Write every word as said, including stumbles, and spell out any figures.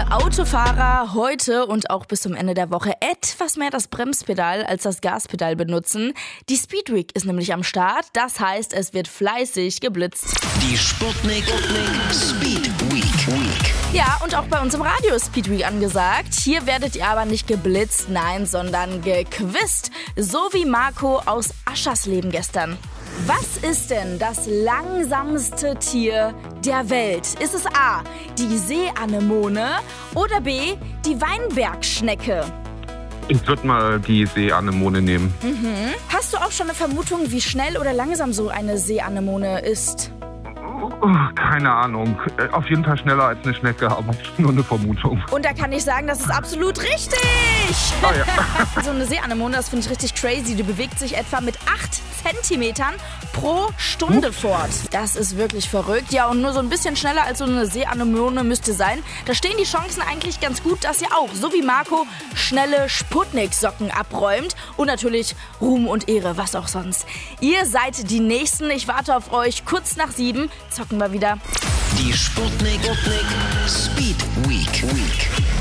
Autofahrer heute und auch bis zum Ende der Woche etwas mehr das Bremspedal als das Gaspedal benutzen. Die Speed Week ist nämlich am Start, das heißt, es wird fleißig geblitzt. Die Sputnik Speed Week. Week. Ja, und auch bei uns im Radio ist Speed Week angesagt. Hier werdet ihr aber nicht geblitzt, nein, sondern gequizt. So wie Marco aus Aschersleben gestern. Was ist denn das langsamste Tier der Welt? Ist es A, die Seeanemone oder B, die Weinbergschnecke? Ich würde mal die Seeanemone nehmen. Mhm. Hast du auch schon eine Vermutung, wie schnell oder langsam so eine Seeanemone ist? Oh, keine Ahnung. Auf jeden Fall schneller als eine Schnecke, aber nur eine Vermutung. Und da kann ich sagen, das ist absolut richtig. Ah, ja. So eine Seeanemone, das finde ich richtig crazy. Die bewegt sich etwa mit acht Zentimetern pro Stunde fort. Das ist wirklich verrückt. Ja, und nur so ein bisschen schneller als so eine Seeanemone müsste sein. Da stehen die Chancen eigentlich ganz gut, dass ihr auch, so wie Marco, schnelle Sputnik-Socken abräumt. Und natürlich Ruhm und Ehre, was auch sonst. Ihr seid die Nächsten. Ich warte auf euch. Kurz nach sieben zocken wir wieder. Die Sputnik Speed Week. Week.